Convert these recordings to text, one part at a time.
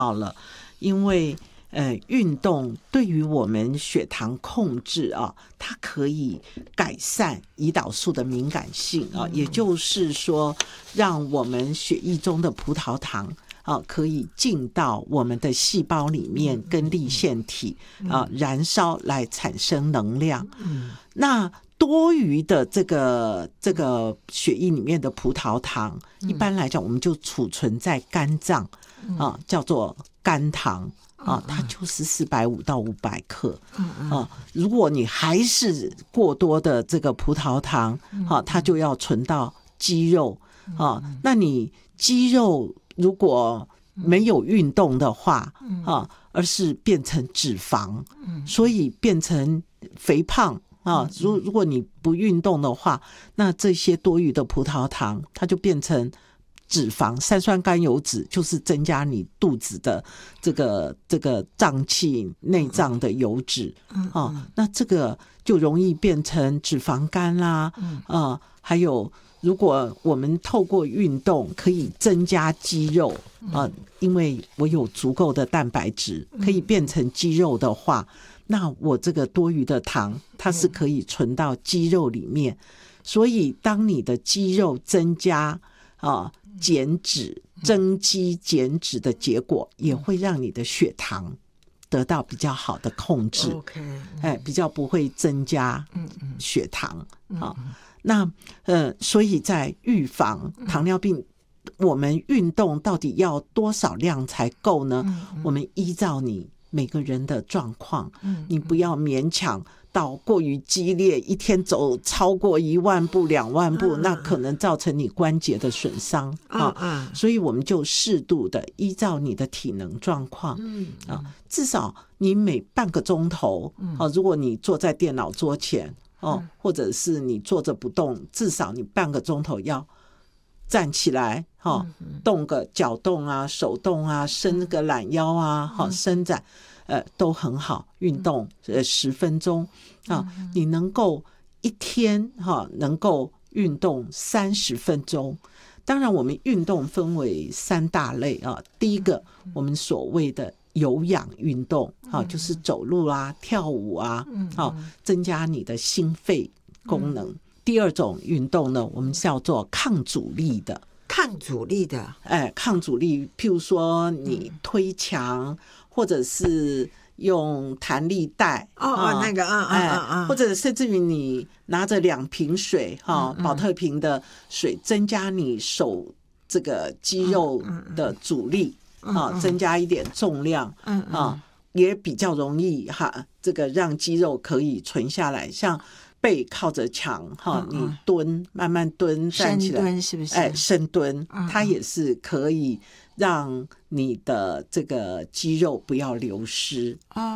因为运动对于我们血糖控制啊，它可以改善胰岛素的敏感性啊，也就是说，让我们血液中的葡萄糖可以进到我们的细胞里面，跟粒线体燃烧来产生能量。那多余的这个血液里面的葡萄糖，一般来讲我们就储存在肝脏叫做肝糖。它就是450到500克。如果你还是过多的这个葡萄糖，它就要存到肌肉。那你肌肉如果没有运动的话，而是变成脂肪，所以变成肥胖。如果你不运动的话，那这些多余的葡萄糖它就变成脂肪，三酸甘油酯就是增加你肚子的这个脏器内脏的油脂。那这个就容易变成脂肪肝啦。还有如果我们透过运动可以增加肌肉因为我有足够的蛋白质可以变成肌肉的话，那我这个多余的糖它是可以存到肌肉里面。所以当你的肌肉增加减脂增肌减脂的结果，也会让你的血糖得到比较好的控制。比较不会增加血糖。那所以在预防糖尿病，我们运动到底要多少量才够呢？我们依照你每个人的状况，你不要勉强到过于激烈，一天走超过1万步2万步，那可能造成你关节的损伤。所以我们就适度的依照你的体能状况，至少你每半个钟头，如果你坐在电脑桌前，或者是你坐着不动，至少你半个钟头要站起来，动个脚动啊，手动啊，伸个懒腰啊，伸展都很好。运动10分钟你能够一天能够运动30分钟。当然我们运动分为3大类第一个我们所谓的有氧运动就是走路啊跳舞啊增加你的心肺功能。第二种运动呢，我们叫做抗阻力的。 抗阻力的抗阻力譬如说你推墙，或者是用弹力带那个或者甚至于你拿着2瓶水保特瓶的水，增加你手这个肌肉的阻力增加一点重量也比较容易这个让肌肉可以存下来。像背靠着墙你蹲慢慢蹲站起来， 深蹲是不是？ 深蹲它也是可以让你的这个肌肉不要流失。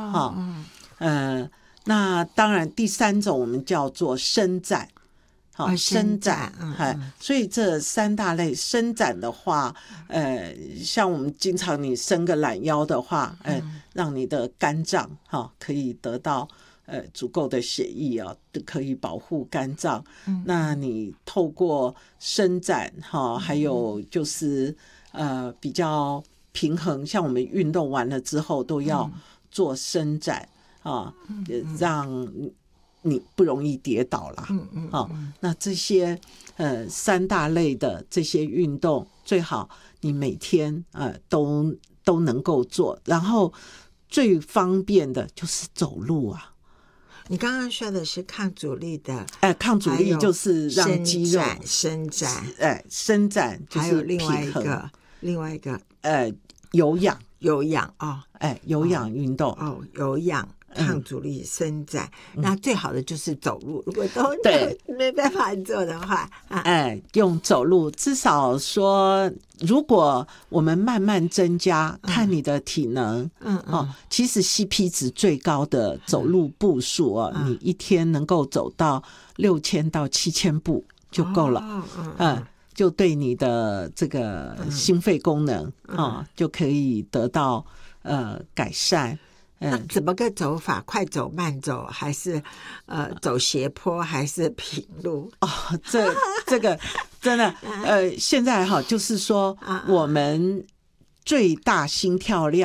那当然第3种我们叫做伸展。伸展所以这3大类伸展的话像我们经常你伸个懒腰的话让你的肝脏可以得到足够的血液可以保护肝脏。那你透过伸展还有就是比较平衡，像我们运动完了之后都要做伸展让你不容易跌倒啦。那这些3大类的这些运动最好你每天都能够做，然后最方便的就是走路啊。 你刚刚说的是抗阻力的抗阻力就是让肌肉伸展伸展就是平衡。 另外一个有氧有氧运动有氧抗阻力伸展那最好的就是走路，如果都没办法做的话用走路。至少说如果我们慢慢增加看你的体能其实 CP 值最高的走路步数你一天能够走到6000到7000步就够了。就对你的这个心肺功能就可以得到改善。 那怎么个走法？快走慢走还是走斜坡还是平路？ 这个真的现在就是说我们最大心跳量